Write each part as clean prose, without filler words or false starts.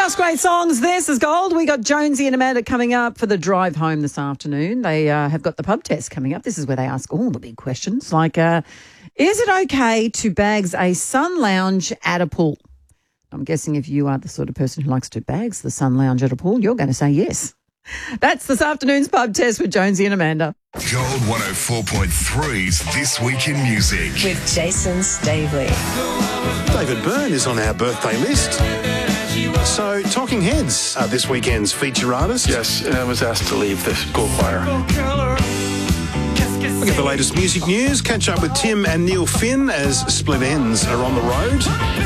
Just great songs. This is Gold. We got Jonesy and Amanda coming up for the drive home this afternoon. They have got the pub test coming up. This is where they ask all the big questions like, is it okay to bags a sun lounge at a pool? I'm guessing if you are the sort of person who likes to bags the sun lounge at a pool, you're going to say yes. That's this afternoon's pub test with Jonesy and Amanda. Gold 104.3's This Week in Music. With Jason Stavely. David Byrne is on our birthday list. So, Talking Heads are this weekend's feature artist. Yes, I was asked to leave the school choir. Look at the latest music news. Catch up with Tim and Neil Finn as Split Ends are on the road.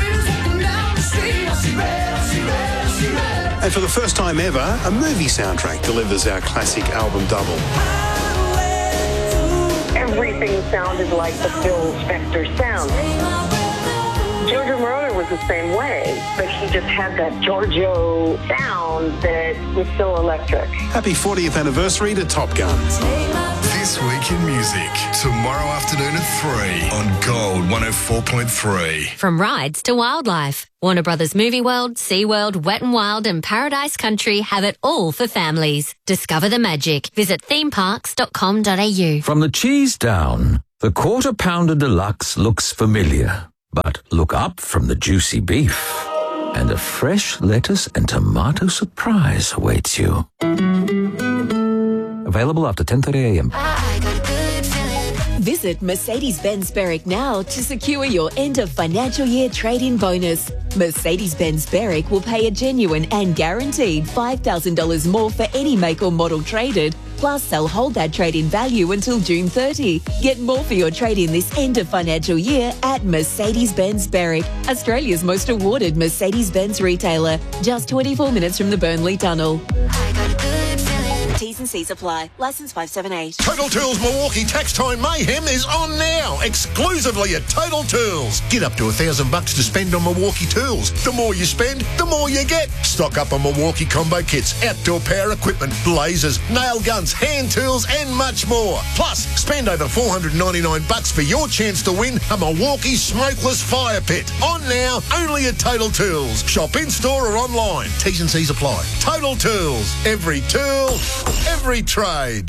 And for the first time ever, a movie soundtrack delivers our classic album double. Everything sounded like the Phil Spector sound. Giorgio Moroder was the same way, but he just had that Giorgio sound that was so electric. Happy 40th anniversary to Top Gun. This Week in Music, tomorrow afternoon at 3 on Gold 104.3. From rides to wildlife, Warner Brothers Movie World, SeaWorld, Wet n Wild and Paradise Country have it all for families. Discover the magic. Visit themeparks.com.au. From the cheese down, the Quarter Pounder Deluxe looks familiar. But look up from the juicy beef, and a fresh lettuce and tomato surprise awaits you. Available after 10:30 a.m. Visit Mercedes-Benz Berwick now to secure your end of financial year trade-in bonus. Mercedes-Benz Berwick will pay a genuine and guaranteed $5,000 more for any make or model traded. Plus, they'll hold that trade-in value until June 30. Get more for your trade-in this end of financial year at Mercedes-Benz Berwick, Australia's most awarded Mercedes-Benz retailer. Just 24 minutes from the Burnley Tunnel. T's and C's apply. Licence 578. Total Tools Milwaukee Tax Time Mayhem is on now, exclusively at Total Tools. Get up to $1,000 to spend on Milwaukee tools. The more you spend, the more you get. Stock up on Milwaukee combo kits, outdoor power equipment, lasers, nail guns, hand tools, and much more. Plus, spend over $499 for your chance to win a Milwaukee smokeless fire pit. On now, only at Total Tools. Shop in store or online. T's and C's apply. Total Tools. Every tool, every trade.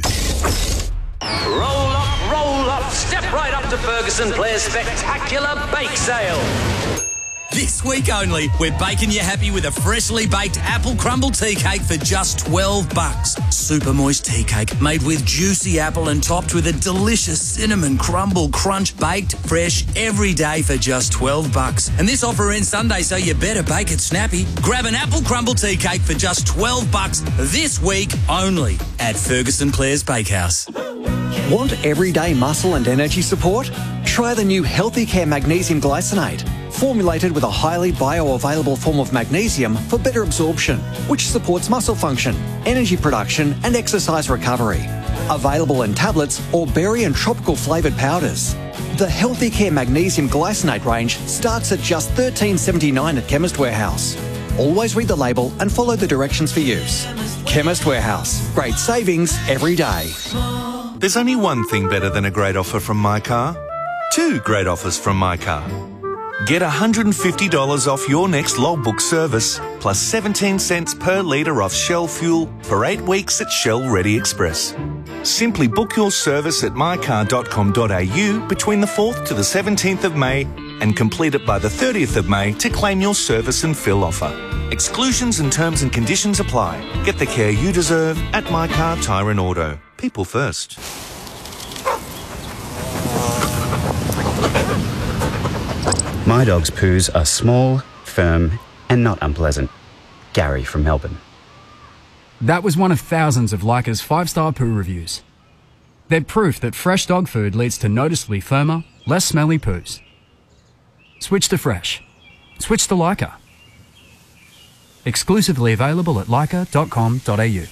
Roll up, step right up to Ferguson Blair's spectacular bake sale. This week only, we're baking you happy with a freshly baked apple crumble tea cake for just $12. Super moist tea cake made with juicy apple and topped with a delicious cinnamon crumble crunch, baked fresh every day for just $12. And this offer ends Sunday, so you better bake it snappy. Grab an apple crumble tea cake for just $12 this week only at Ferguson Blair's Bakehouse. Want everyday muscle and energy support? Try the new Healthy Care Magnesium Glycinate, formulated with a highly bioavailable form of magnesium for better absorption, which supports muscle function, energy production and exercise recovery. Available in tablets or berry and tropical flavoured powders. The Healthy Care Magnesium Glycinate range starts at just $13.79 at Chemist Warehouse. Always read the label and follow the directions for use. Chemist Warehouse. Great savings every day. There's only one thing better than a great offer from My Car. Two great offers from My Car. Get $150 off your next logbook service, plus 17 cents per litre off Shell fuel for 8 weeks at Shell Ready Express. Simply book your service at mycar.com.au between the 4th to the 17th of May and complete it by the 30th of May to claim your service and fill offer. Exclusions and terms and conditions apply. Get the care you deserve at My Car Tyre and Auto. People first. My dog's poos are small, firm, and not unpleasant. Gary from Melbourne. That was one of thousands of Leica's 5-star poo reviews. They're proof that fresh dog food leads to noticeably firmer, less smelly poos. Switch to fresh. Switch to Leica. Exclusively available at leica.com.au.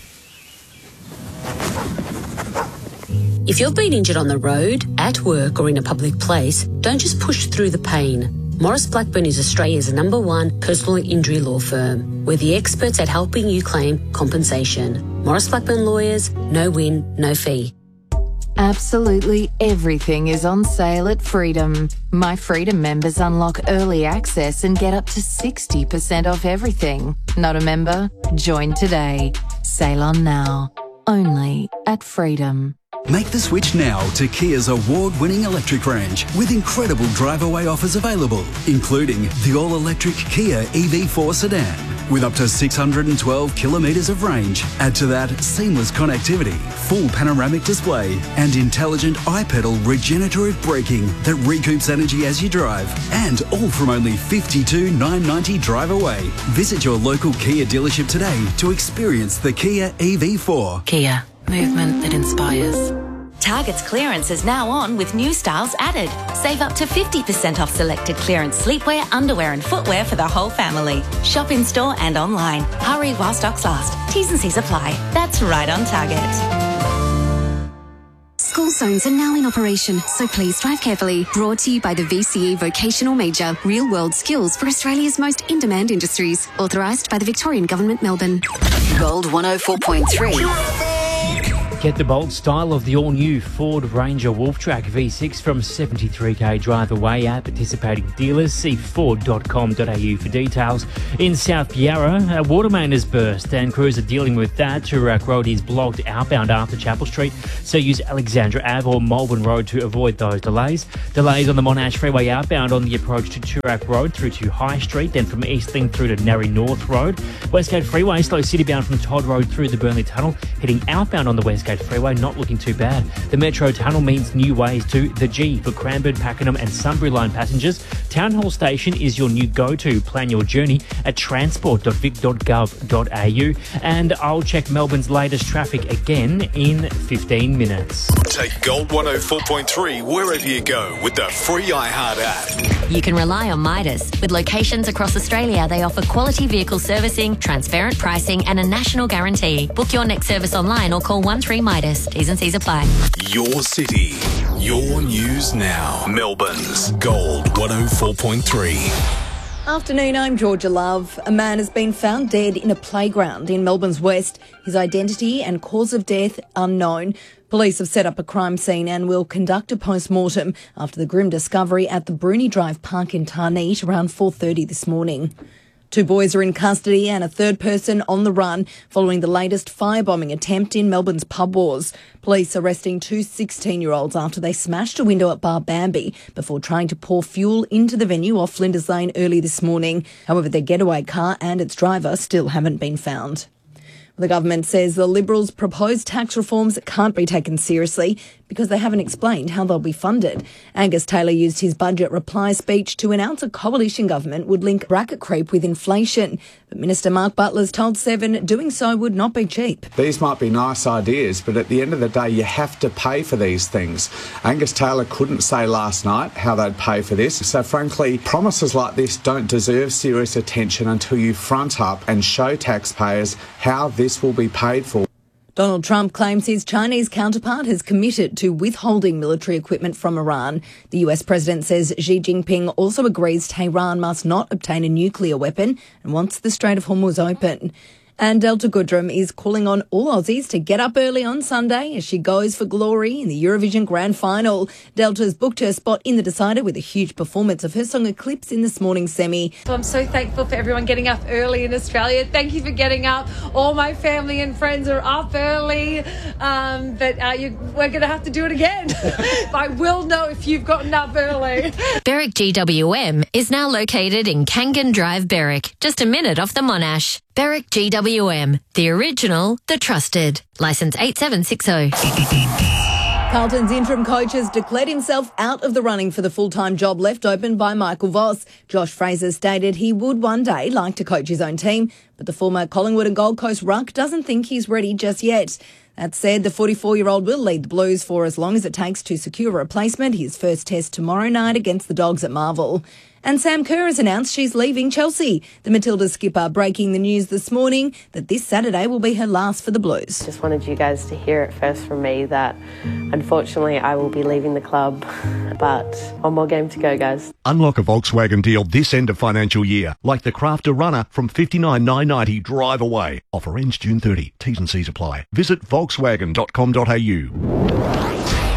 If you've been injured on the road, at work or in a public place, don't just push through the pain. Morris Blackburn is Australia's #1 personal injury law firm. We're the experts at helping you claim compensation. Morris Blackburn Lawyers, no win, no fee. Absolutely everything is on sale at Freedom. My Freedom members unlock early access and get up to 60% off everything. Not a member? Join today. Sail on now. Only at Freedom. Make the switch now to Kia's award-winning electric range with incredible drive-away offers available, including the all-electric Kia EV4 sedan with up to 612 kilometres of range. Add to that seamless connectivity, full panoramic display and intelligent iPedal regenerative braking that recoups energy as you drive. And all from only $52,990 drive away. Visit your local Kia dealership today to experience the Kia EV4. Kia. Movement that inspires. Target's clearance is now on with new styles added. Save up to 50% off selected clearance sleepwear, underwear and footwear for the whole family. Shop in store and online. Hurry while stocks last. T's and C's apply. That's right on Target. School zones are now in operation, so please drive carefully. Brought to you by the VCE Vocational Major, real-world skills for Australia's most in-demand industries. Authorised by the Victorian Government, Melbourne. Gold 104.3. Get the bold style of the all-new Ford Ranger Wolftrack V6 from 73k drive away at participating dealers. See ford.com.au for details. In South Yarra, a water main has burst and crews are dealing with that. Toorak Road is blocked outbound after Chapel Street, so use Alexandra Ave or Malvern Road to avoid those delays. Delays on the Monash Freeway outbound on the approach to Toorak Road through to High Street, then from Eastling through to Narry North Road. Westgate Freeway slow citybound from Todd Road through the Burnley Tunnel. Heading outbound on the Westgate Freeway, not looking too bad. The Metro Tunnel means new ways to the G for Cranbourne, Pakenham and Sunbury line passengers. Town Hall Station is your new go-to. Plan your journey at transport.vic.gov.au. And I'll check Melbourne's latest traffic again in 15 minutes. Take Gold 104.3 wherever you go with the free iHeart app. You can rely on Midas. With locations across Australia, they offer quality vehicle servicing, transparent pricing and a national guarantee. Book your next service online or call 13 Midas. T's and C's apply. Your city, your news now. Melbourne's Gold 104.3. Afternoon, I'm Georgia Love. A man has been found dead in a playground in Melbourne's West. His identity and cause of death unknown. Police have set up a crime scene and will conduct a post-mortem after the grim discovery at the Bruni Drive Park in Tarneet around 4:30 this morning. 2 boys are in custody and a third person on the run following the latest firebombing attempt in Melbourne's pub wars. Police arresting 2 16-year-olds after they smashed a window at Bar Bambi before trying to pour fuel into the venue off Flinders Lane early this morning. However, their getaway car and its driver still haven't been found. The government says the Liberals' proposed tax reforms can't be taken seriously because they haven't explained how they'll be funded. Angus Taylor used his budget reply speech to announce a coalition government would link bracket creep with inflation. But Minister Mark Butler's told Seven doing so would not be cheap. These might be nice ideas, but at the end of the day, you have to pay for these things. Angus Taylor couldn't say last night how they'd pay for this. So frankly, promises like this don't deserve serious attention until you front up and show taxpayers how this will be paid for. Donald Trump claims his Chinese counterpart has committed to withholding military equipment from Iran. The US president says Xi Jinping also agrees Tehran must not obtain a nuclear weapon and wants the Strait of Hormuz open. And Delta Goodrem is calling on all Aussies to get up early on Sunday as she goes for glory in the Eurovision Grand Final. Delta's booked her spot in the decider with a huge performance of her song Eclipse in this morning's semi. So I'm so thankful for everyone getting up early in Australia. Thank you for getting up. All my family and friends are up early, but we're going to have to do it again. I will know if you've gotten up early. Berwick GWM is now located in Kangan Drive, Berwick, just a minute off the Monash. Berwick GWM, the original, the trusted. Licence 8760. Carlton's interim coach has declared himself out of the running for the full-time job left open by Michael Voss. Josh Fraser stated he would one day like to coach his own team, but the former Collingwood and Gold Coast ruck doesn't think he's ready just yet. That said, the 44-year-old will lead the Blues for as long as it takes to secure a replacement. His first test tomorrow night against the Dogs at Marvel. And Sam Kerr has announced she's leaving Chelsea. The Matildas skipper breaking the news this morning that this Saturday will be her last for the Blues. Just wanted you guys to hear it first from me that unfortunately I will be leaving the club, but one more game to go, guys. Unlock a Volkswagen deal this end of financial year, like the Crafter Runner from $59,990 drive away. Offer ends June 30. T's and C's apply. Visit volkswagen.com.au.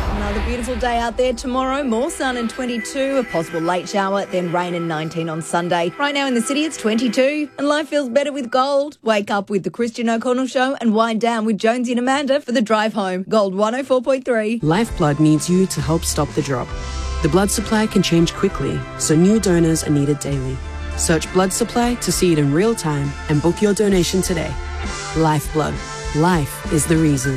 beautiful day out there tomorrow. More sun and 22, a possible late shower, then rain and 19 on Sunday. Right now in the city, it's 22, and life feels better with Gold. Wake up with the Christian O'Connell Show and wind down with Jonesy and Amanda for the drive home. Gold 104.3. Lifeblood needs you to help stop the drop. The blood supply can change quickly, so new donors are needed daily. Search blood supply to see it in real time and book your donation today. Lifeblood. Life is the reason.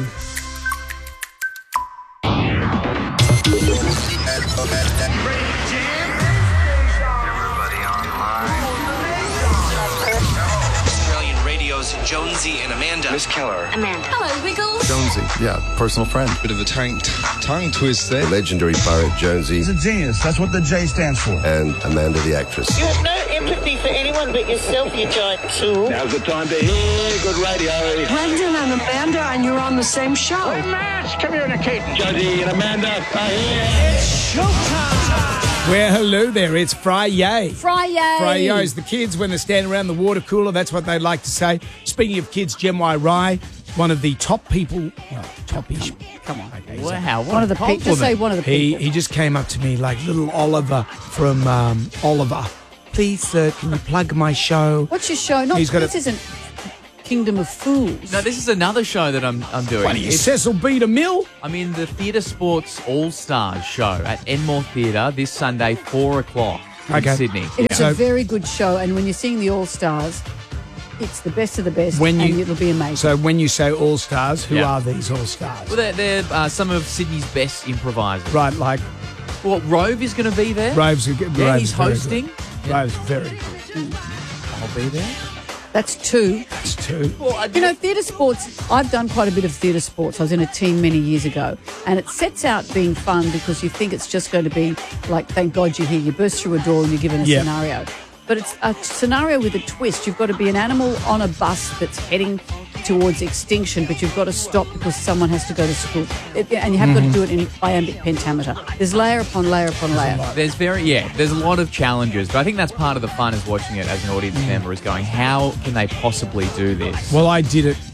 Australian Radio's Jonesy and Amanda. Miss Keller. Amanda. Hello, Wiggles. Jonesy, yeah, personal friend. Bit of a tongue twist there. The legendary pirate Jonesy. He's a genius. That's what the J stands for. And Amanda the actress. You have no empathy for anyone but yourself, you giant tool. Now's the time to hear good radio. Brendan and Amanda, and you're on the same show. Hey, Matt, come here in a cake. Jonesy and Amanda are here. It's showtime. Well, hello there. It's Friday. Friday. Fridays. The kids, when they're standing around the water cooler, that's what they like to say. Speaking of kids, Jem Rai, one of the top people, well, top-ish. Come on. Okay, wow. One of the people. Just say one of the people. He just came up to me like little Oliver from Oliver. Please, sir, can you plug my show? What's your show? This isn't Kingdom of Fools. No, this is another show that I'm doing. What are you, Cecil B. DeMille? I'm in the Theatre Sports All-Stars show at Enmore Theatre this Sunday, 4 o'clock in Sydney. It's a very good show, and when you're seeing the All-Stars, it's the best of the best, and it'll be amazing. So when you say All-Stars, who are these All-Stars? Well, they're some of Sydney's best improvisers. Right, like... Well, Rove is going to be there. Rove's he's hosting. Rove's very good. I'll be there. That's two. Well, you know, theatre sports, I've done quite a bit of theatre sports. I was in a team many years ago. And it sets out being fun because you think it's just going to be like, thank God you're here. You burst through a door and you're given a scenario. But it's a scenario with a twist. You've got to be an animal on a bus that's heading towards extinction, but you've got to stop because someone has to go to school. And you have got to do it in iambic pentameter. There's layer upon layer upon layer. There's a lot of challenges, but I think that's part of the fun is watching it as an audience member, is going, how can they possibly do this? Well, I did it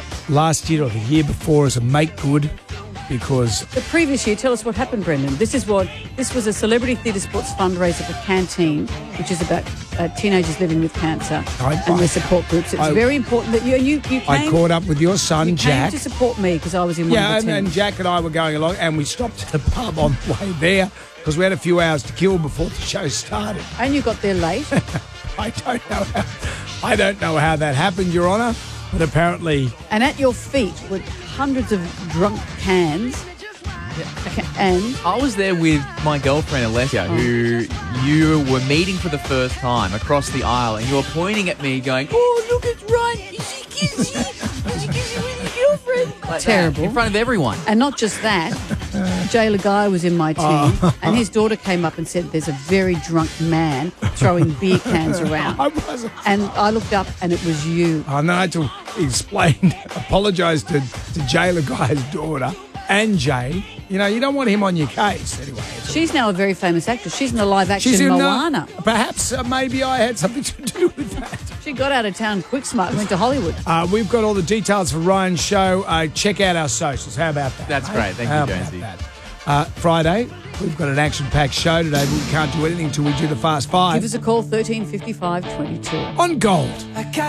last year or the year before as a make good. Because the previous year, tell us what happened, Brendan. This was a celebrity theatre sports fundraiser for Canteen, which is about teenagers living with cancer and their support groups. It's very important that you came. I caught up with your son, Jack. Came to support me because I was in one of the teams. And Jack and I were going along, and we stopped at the pub on the way there because we had a few hours to kill before the show started. And you got there late. I don't know how that happened, Your Honour, but apparently. And at your feet were hundreds of drunk cans. And I was there with my girlfriend Alessia, who you were meeting for the first time across the aisle, and you were pointing at me going, "Oh, look, it's Ryan. Is he kissing? Is he kissing with your girlfriend?" Like terrible. That, in front of everyone. And not just that, Jay Lagai was in my team, and his daughter came up and said, "There's a very drunk man throwing beer cans around." I wasn't. And I looked up, and it was you. And then I had to explain, apologise to Jay Lagai's daughter and Jay. You know, you don't want him on your case anyway. She's now a very famous actress. She's in the live-action Moana. Perhaps maybe I had something to do with that. She got out of town quick smart and went to Hollywood. We've got all the details for Ryan's show. Check out our socials. How about that? That's great. Thank you, Jonesy. Friday, we've got an action-packed show today, but we can't do anything until we do the Fast Five. Give us a call, 1355 22. On Gold.